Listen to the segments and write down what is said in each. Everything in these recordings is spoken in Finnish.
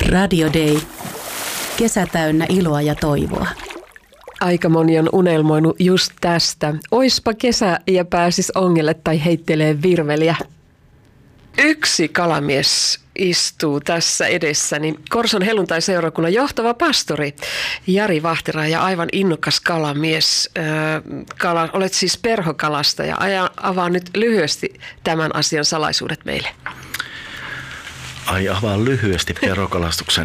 Radio Day. Kesä täynnä iloa ja toivoa. Aika moni on unelmoinut just tästä. Oispa kesä ja pääsis ongelle tai heittelee virveliä. Yksi kalamies istuu tässä edessäni. Korson helluntai-seurakunnan johtava pastori Jari Vahtera ja aivan innokas kalamies. Olet siis perhokalastaja. Avaa nyt lyhyesti tämän asian salaisuudet meille. Ai, avaa lyhyesti perhokalastuksen.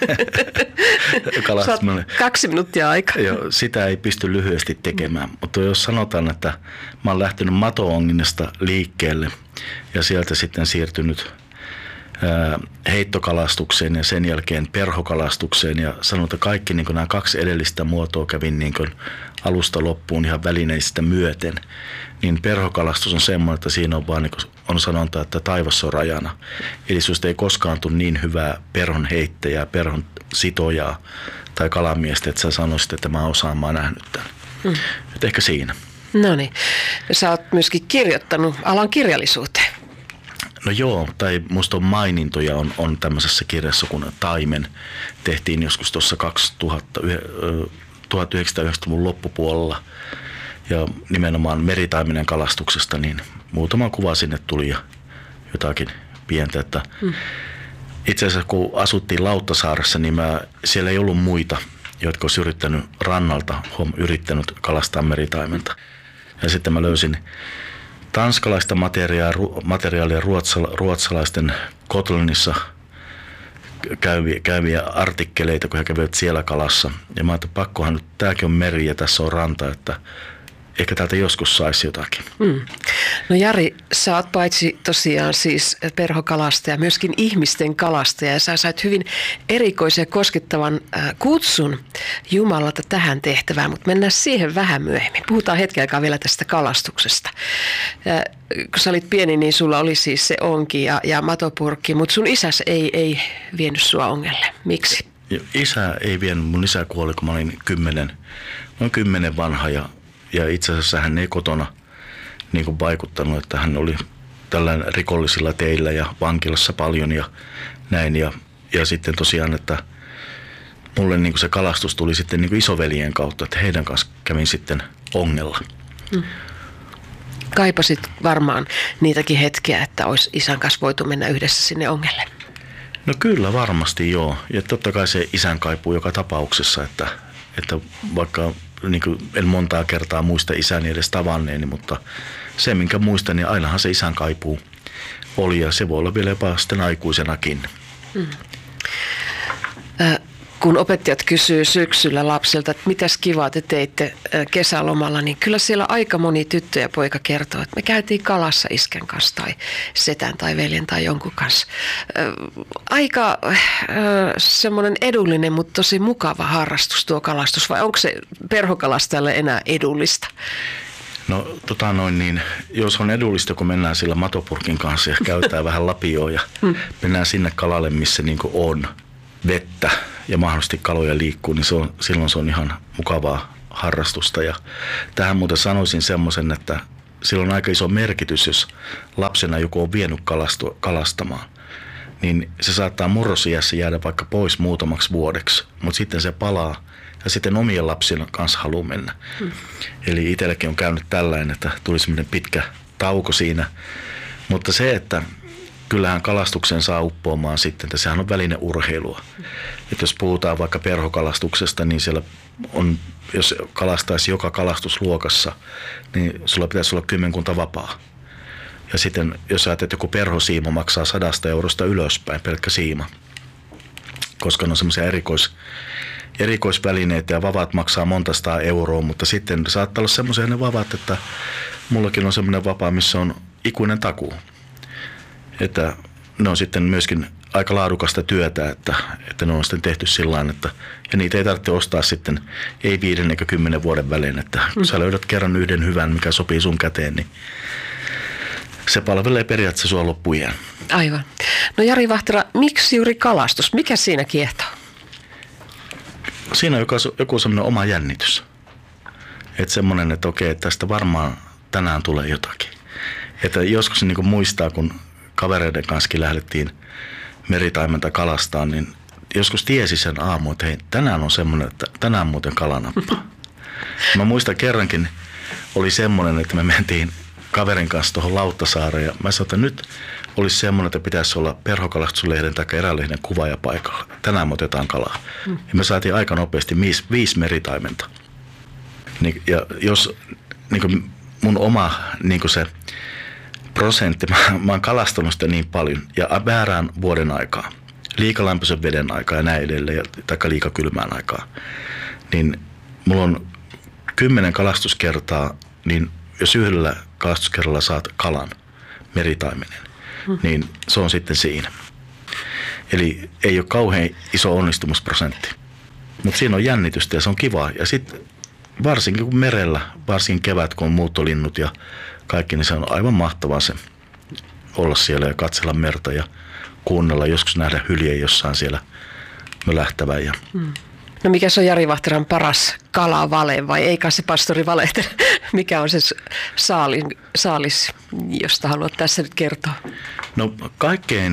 Saat 2 minuuttia aikaa. Joo, sitä ei pysty lyhyesti tekemään. Mutta jos sanotaan, että mä oon lähtenyt mato-onginnasta liikkeelle ja sieltä sitten siirtynyt heittokalastukseen ja sen jälkeen perhokalastukseen ja sanon, että kaikki niin nämä 2 edellistä muotoa kävin niin alusta loppuun ihan välineistä myöten, niin perhokalastus on semmoinen, että siinä on vaan niin on sanonta, että taivas on rajana. Eli susta ei koskaan tule niin hyvää perhon heittäjää, perhon sitojaa tai kalamiestä, että sä sanoisit, että mä osaan, mä oon nähnyt tämän. Että ehkä siinä. No niin. Sä oot myöskin kirjoittanut alan kirjallisuuteen. No joo, tai musta on mainintoja on tämmöisessä kirjassa, kun Taimen tehtiin joskus tuossa 1990-luvun loppupuolella. Ja nimenomaan meritaimenen kalastuksesta, niin muutama kuva sinne tuli ja jotakin pientä. Että itse asiassa kun asuttiin Lauttasaaressa, niin siellä ei ollut muita, jotka olisi yrittänyt rannalta, yrittänyt kalastaa meritaimenta. Ja sitten mä löysin tanskalaista materiaalia ruotsalaisten Gotlandissa käyviä artikkeleita, kun he kävivät siellä kalassa. Ja mä ajattelin, että pakkohan nyt, tämäkin on meri ja tässä on ranta, että ehkä täältä joskus saisi jotakin. No Jari, sä oot paitsi tosiaan siis perhokalastaja, myöskin ihmisten kalastaja. Ja sä sait hyvin erikoisen ja koskettavan kutsun Jumalalta tähän tehtävään, mutta mennään siihen vähän myöhemmin. Puhutaan hetken aikaa vielä tästä kalastuksesta. Kun sä olit pieni, niin sulla oli siis se onki ja matopurkki, mutta sun isäs ei vienyt sua ongelle. Miksi? Isä ei vienyt. Mun isä kuoli, kun mä olin 10 vanha ja itse asiassa hän ei kotona niin kuin vaikuttanut, että hän oli tällainen rikollisilla teillä ja vankilassa paljon ja näin. Ja sitten tosiaan, että mulle niin kuin se kalastus tuli sitten niin kuin isoveljen kautta, että heidän kanssa kävin sitten ongella. Kaipasit varmaan niitäkin hetkiä, että olisi isän kanssa voitu mennä yhdessä sinne ongelle. No kyllä varmasti joo. Ja totta kai se isän kaipuu joka tapauksessa, että vaikka niin kuin en montaa kertaa muista isäni edes tavanneeni, mutta se minkä muistan, niin ainahan se isän kaipuu oli ja se voi olla vielä jopa sitten aikuisenakin. Kun opettajat kysyy syksyllä lapsilta, että mitäs kivaa te teitte kesälomalla, niin kyllä siellä aika moni tyttö ja poika kertoo, että me käytiin kalassa iskän kanssa tai setän tai veljen tai jonkun kanssa. Aika semmoinen edullinen, mutta tosi mukava harrastus tuo kalastus, vai onko se perhokalastajalle enää edullista? No niin, jos on edullista, kun mennään sillä matopurkin kanssa ja käytetään vähän lapioa ja mennään sinne kalalle, missä niin kuin on vettä ja mahdollisesti kaloja liikkuu, niin silloin se on ihan mukavaa harrastusta. Ja tähän muuten sanoisin semmoisen, että sillä on aika iso merkitys, jos lapsena joku on vienyt kalastamaan. Niin se saattaa murrosiässä jäädä vaikka pois muutamaksi vuodeksi, mutta sitten se palaa ja sitten omien lapsien kanssa haluaa mennä. Eli itselläkin on käynyt tällainen, että tuli semmoinen pitkä tauko siinä. Mutta se, että kyllähän kalastuksen saa uppoamaan sitten, että sehän on välineurheilua. Että jos puhutaan vaikka perhokalastuksesta, niin siellä on, jos kalastaisi joka kalastusluokassa, niin sulla pitäisi olla 10 vapaa. Ja sitten jos ajattelet, että joku perhosiima maksaa 100 eurosta ylöspäin, pelkkä siima. Koska ne on semmoisia erikoisvälineitä ja vavat maksaa monta 100 euroa, mutta sitten saattaa olla semmoisia ne vavat, että mullakin on semmoinen vapaa, missä on ikuinen takuu. Että ne on sitten myöskin aika laadukasta työtä, että ne on sitten tehty sillain, että ja niitä ei tarvitse ostaa sitten ei 5 eikä 10 vuoden välein, että kun sä löydät kerran yhden hyvän, mikä sopii sun käteen, niin se palvelee periaatteessa sua loppujen. Aivan. No Jari Vahtera, miksi juuri kalastus? Mikä siinä kiehtoo? Siinä on joku semmoinen oma jännitys. Että semmoinen, että okei, tästä varmaan tänään tulee jotakin. Että joskus niin kuin muistaa, kun kavereiden kanssa lähdettiin meritaimenta kalastaan, niin joskus tiesi sen aamu, että hei, tänään on semmoinen, että tänään muuten kalanappa. Mä muistan kerrankin oli semmoinen, että me mentiin kaverin kanssa tuohon Lauttasaareen ja mä sanoin, että nyt olisi semmoinen, että pitäisi olla Perhokalastusleiden tai Erälehden kuvaaja paikalla. Tänään me otetaan kalaa. Ja me saatiin aika nopeasti 5 meritaimenta. Ja jos niin kuin mun oma niin kuin se prosentti, mä oon kalastanut sitä niin paljon ja väärään vuoden aikaa, liikalämpöisen veden aikaa ja näin edelleen, tai liikakylmään aikaa, niin mulla on 10 kalastuskertaa, niin jos yhdellä kalastuskerralla saat kalan, meritaimenen, niin se on sitten siinä. Eli ei ole kauhean iso onnistumusprosentti. Mutta siinä on jännitystä ja se on kivaa. Ja sitten varsinkin kun merellä, varsinkin kevät, kun on muuttolinnut ja kaikki, niin se on aivan mahtavaa se olla siellä ja katsella merta ja kuunnella, joskus nähdä hylje jossain siellä mölähtävän. No mikä se on Jari Vahteran paras kalavale vai eikä se pastori valehtele? Mikä on se saalis, josta haluat tässä nyt kertoa? No kaikkein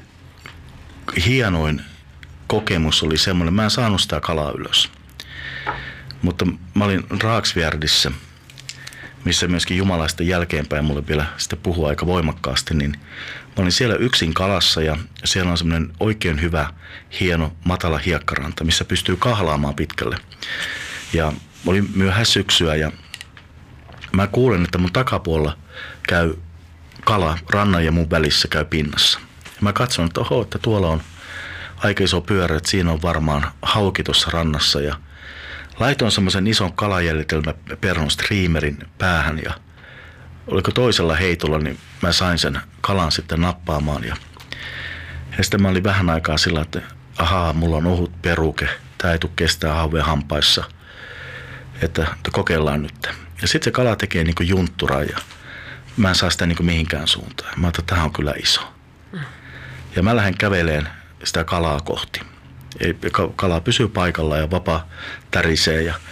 hienoin kokemus oli semmoinen, mä en saanut sitä kalaa ylös. Mutta mä olin Raaksfjärdissä, missä myöskin jumalaisten jälkeenpäin mulle vielä sitä puhuu aika voimakkaasti, niin mä olin siellä yksin kalassa ja siellä on semmoinen oikein hyvä, hieno, matala hiekkaranta, missä pystyy kahlaamaan pitkälle. Ja oli myöhäissyksyä ja mä kuulen, että mun takapuolella käy kala rannan ja mun välissä käy pinnassa. Ja mä katson, että oho, että tuolla on aika iso pyörä, että siinä on varmaan hauki tuossa rannassa ja laitoin semmoisen ison kalajäljitelmäperhon striimerin päähän ja oliko toisella heitolla, niin mä sain sen kalan sitten nappaamaan. Ja sitten mä olin vähän aikaa sillä, että ahaa, mulla on ohut peruke, tää ei tule kestää hauveen hampaissa, että kokeillaan nyt. Ja sitten se kala tekee niin kuin juntturaa ja mä en saa sitä niin kuin mihinkään suuntaan. Mä ajattelin, että tämä on kyllä iso. Ja mä lähden käveleen sitä kalaa kohti. Kala pysyy paikalla ja vapaa tärisee. Ja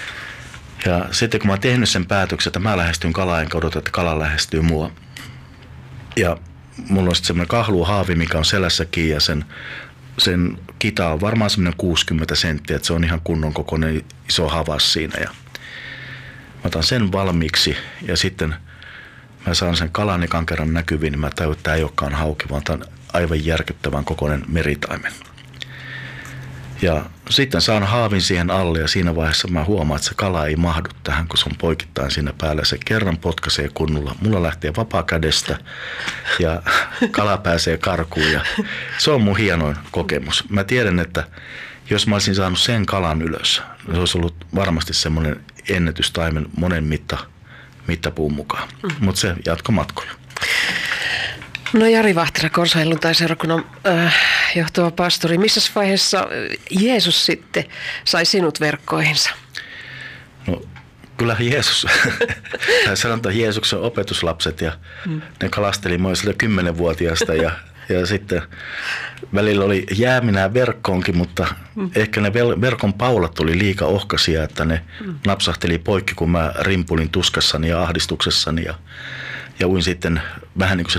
sitten kun mä oon tehnyt sen päätöksen, että mä lähestyn kalaa, enkä odota, että kala lähestyy mua. Ja mulla on sitten semmoinen kahluhaavi, mikä on selässä kiinni ja sen kita on varmaan semmoinen 60 senttiä, että se on ihan kunnon kokoinen iso havas siinä. Ja mä otan sen valmiiksi ja sitten mä saan sen kalan ekan kerran näkyviin, niin mä tajun, että tämä ei olekaan hauki, vaan tämä on aivan järkyttävän kokoinen meritaimen. Ja sitten saan haavin siihen alle ja siinä vaiheessa mä huomaan, että se kala ei mahdu tähän, kun se on poikittain siinä päällä. Se kerran potkaisee kunnolla. Mulla lähtee vapaa kädestä ja kala pääsee karkuun ja se on mun hienoin kokemus. Mä tiedän, että jos mä olisin saanut sen kalan ylös, se olisi ollut varmasti semmoinen ennätystaimen monen mittapuun mukaan. Mutta se jatkoi matkoja. No Jari Vahtera, Konsa helluntai-seurakunnan johtava pastori. Missä vaiheessa Jeesus sitten sai sinut verkkoihinsa? No kyllä Jeesus, sanotaan Jeesuksen opetuslapset ja ne kalasteli mua sillä 10-vuotiaasta ja sitten välillä oli jääminää verkkoonkin, mutta ehkä ne verkon paulat tuli liika ohkaisia, että ne napsahteli poikki, kun mä rimpulin tuskassani ja ahdistuksessani ja uin sitten vähän niin kuin